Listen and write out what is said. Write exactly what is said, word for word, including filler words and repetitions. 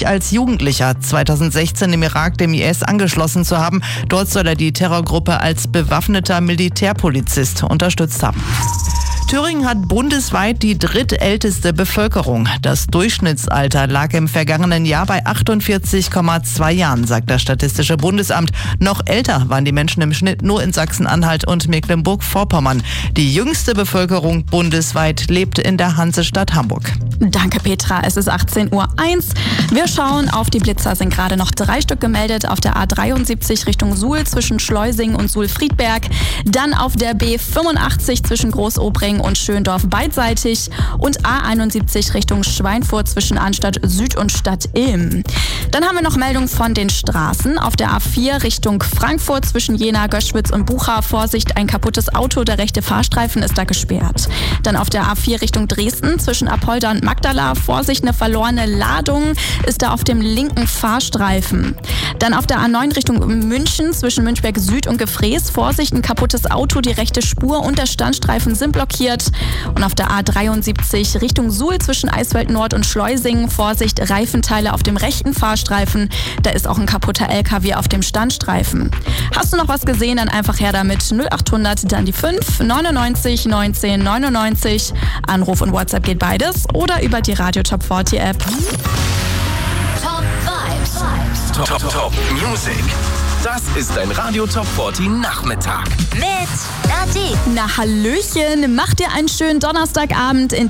sich als Jugendlicher zweitausendsechzehn im Irak dem I S angeschlossen zu haben. Dort soll er die Terrorgruppe als bewaffneter Militärpolizist unterstützt haben. Thüringen hat bundesweit die drittälteste Bevölkerung. Das Durchschnittsalter lag im vergangenen Jahr bei achtundvierzig Komma zwei Jahren, sagt das Statistische Bundesamt. Noch älter waren die Menschen im Schnitt nur in Sachsen-Anhalt und Mecklenburg-Vorpommern. Die jüngste Bevölkerung bundesweit lebt in der Hansestadt Hamburg. Danke Petra, es ist achtzehn Uhr eins. Wir schauen auf die Blitzer, sind gerade noch drei Stück gemeldet auf der A dreiundsiebzig Richtung Suhl zwischen Schleusing und Suhl-Friedberg. Dann auf der B fünfundachtzig zwischen Großobring und Schöndorf beidseitig und A einundsiebzig Richtung Schweinfurt zwischen Anstadt Süd und Stadt Ilm. Dann haben wir noch Meldungen von den Straßen. Auf der A vier Richtung Frankfurt zwischen Jena, Göschwitz und Bucha. Vorsicht, ein kaputtes Auto, der rechte Fahrstreifen ist da gesperrt. Dann auf der A vier Richtung Dresden zwischen Apolda und Magdala. Vorsicht, eine verlorene Ladung ist da auf dem linken Fahrstreifen. Dann auf der A neun Richtung München zwischen Münchberg Süd und Gefrees. Vorsicht, ein kaputtes Auto, die rechte Spur und der Standstreifen sind blockiert. Und auf der A dreiundsiebzig Richtung Suhl zwischen Eisfeld Nord und Schleusing. Vorsicht, Reifenteile auf dem rechten Fahrstreifen. Da ist auch ein kaputter L K W auf dem Standstreifen. Hast du noch was gesehen, dann einfach her damit. null achthundert, dann die fünf, neunundneunzig, neunzehn, neunundneunzig. Anruf und WhatsApp geht beides oder über die Radio Top vierzig App. Top Vibes. Top, Top, Top Music. Das ist ein Radio Top vierzig Nachmittag. Mit Nati. Na hallöchen, mach dir einen schönen Donnerstagabend. In